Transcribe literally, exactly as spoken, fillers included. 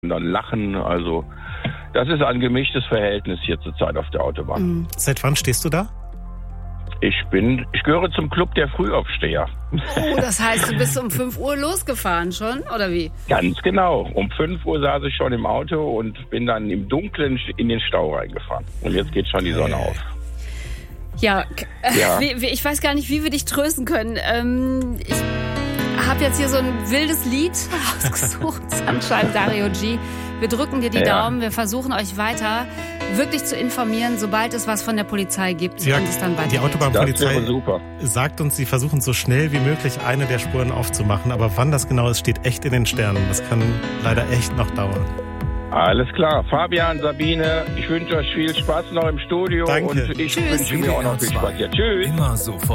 dann lachen. Also das ist ein gemischtes Verhältnis hier zurzeit auf der Autobahn. Mhm. Seit wann stehst du da? Ich bin, ich gehöre zum Club der Frühaufsteher. Oh, das heißt, du bist um fünf Uhr losgefahren schon, oder wie? Ganz genau. Um fünf Uhr saß ich schon im Auto und bin dann im Dunkeln in den Stau reingefahren. Und jetzt geht schon die Sonne auf. Ja, Ja. Wie, wie, ich weiß gar nicht, wie wir dich trösten können. Ähm, ich habe jetzt hier so ein wildes Lied ausgesucht, Sunshine Dario G. Wir drücken dir die Ja. Daumen, wir versuchen euch weiter wirklich zu informieren, sobald es was von der Polizei gibt Ja, und es dann die weitergeht. Autobahnpolizei Das wäre super. sagt uns, sie versuchen so schnell wie möglich eine der Spuren aufzumachen. Aber wann das genau ist, steht echt in den Sternen. Das kann leider echt noch dauern. Alles klar. Fabian, Sabine, ich wünsche euch viel Spaß noch im Studio. Danke. Und ich Tschüss. wünsche mir auch noch viel Spaß. Ja, tschüss. Immer so